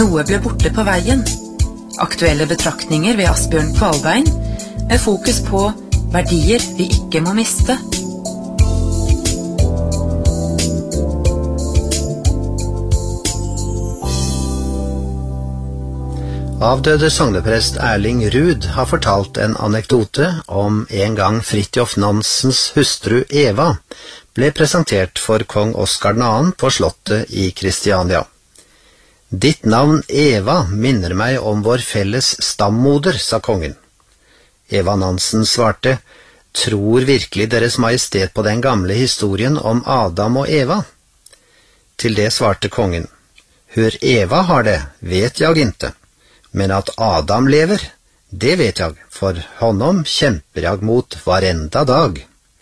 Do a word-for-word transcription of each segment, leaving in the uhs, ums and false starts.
Noe ble borte på veien. Aktuelle betraktninger ved Asbjørn Kvalbein, med fokus på verdier vi ikke må miste. Avdøde sogneprest Erling Rud har fortalt en anekdote om en gang Fridtjof Nansens hustru Eva ble presentert for kong Oskar den andre på slottet i Kristiania. Ditt navn Eva minner meg om vår felles stammoder, sa kongen. Eva Nansen svarte, tror virkelig deres majestet på den gamle historien om Adam og Eva? Til det svarte kongen, hur Eva har det, vet jag inte. Men at Adam lever, det vet jag, for honom kjemper jag mot varenda dag.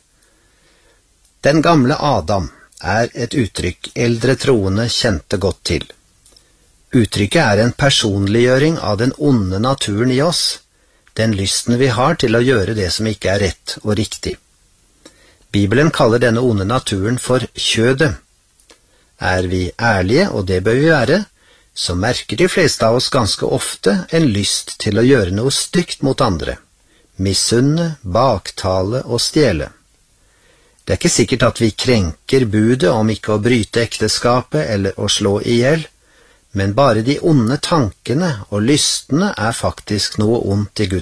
Den gamle Adam er et uttrykk eldre troende kjente godt til. Uttrykket er en personliggjøring av den onde naturen i oss, den lysten vi har til å gjøre det som ikke er rett og riktig. Bibelen kaller denne onde naturen for kjødet. Er vi ærlige, og det bør vi være, så merker de fleste av oss ganske ofte en lyst til å gjøre noe stygt mot andre, misunne, baktale og stjele. Det er ikke sikkert at vi krenker budet om ikke å bryte ekteskapet eller å slå ihjel, men bare de onde tankene og lystene er faktisk noe ondt i Guds